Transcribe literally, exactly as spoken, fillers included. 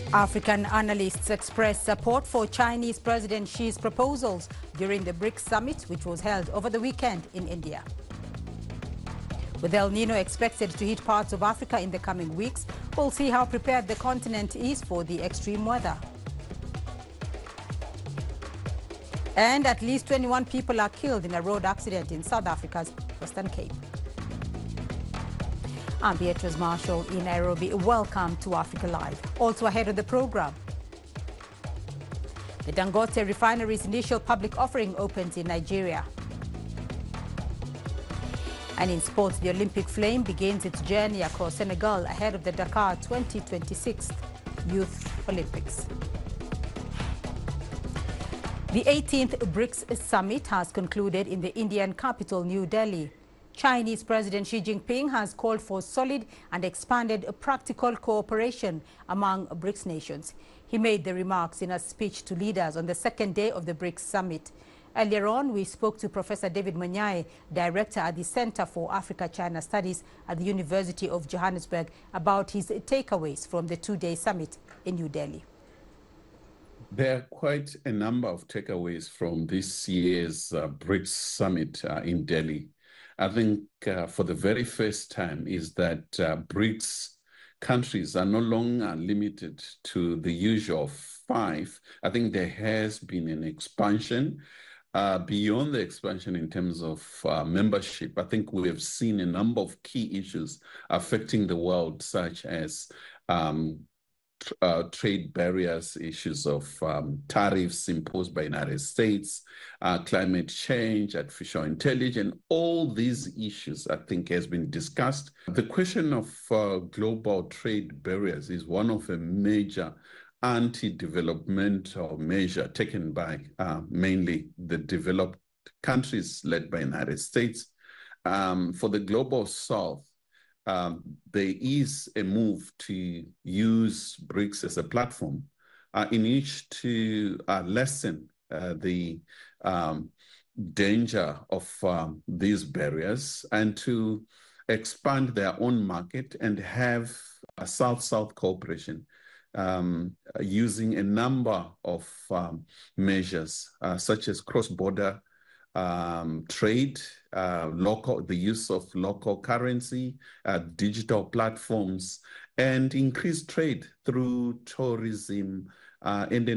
African analysts expressed support for Chinese President Xi's proposals during the BRICS summit, which was held over the weekend in India. With El Nino expected to hit parts of Africa in the coming weeks, we'll see how prepared the continent is for the extreme weather. And at least twenty-one people are killed in a road accident in South Africa's Western Cape. I'm Beatrice Marshall in Nairobi. Welcome to Africa Live. Also ahead of the program, the Dangote refinery's initial public offering opens in Nigeria. And in sports, the Olympic flame begins its journey across Senegal ahead of the Dakar twenty twenty-six Youth Olympics. The eighteenth BRICS summit has concluded in the Indian capital, New Delhi. Chinese President Xi Jinping has called for solid and expanded practical cooperation among BRICS nations. He made the remarks in a speech to leaders on the second day of the BRICS summit. Earlier on, we spoke to Professor David Monyae, director at the Center for Africa-China Studies at the University of Johannesburg, about his takeaways from the two-day summit in New Delhi. There are quite a number of takeaways from this year's uh, BRICS summit uh, in Delhi. I think uh, for the very first time is that uh, BRICS countries are no longer limited to the usual five. I think there has been an expansion uh, beyond the expansion in terms of uh, membership. I think we have seen a number of key issues affecting the world, such as um, Uh, trade barriers, issues of um, tariffs imposed by the United States, uh, climate change, artificial intelligence, all these issues, I think, has been discussed. The question of uh, global trade barriers is one of a major anti-developmental measure taken by uh, mainly the developed countries led by the United States. Um, for the global South, Um, there is a move to use BRICS as a platform uh, in which to uh, lessen uh, the um, danger of um, these barriers and to expand their own market and have a South-South cooperation um, using a number of um, measures uh, such as cross-border Um, trade, uh, local, the use of local currency, uh, digital platforms, and increased trade through tourism uh, and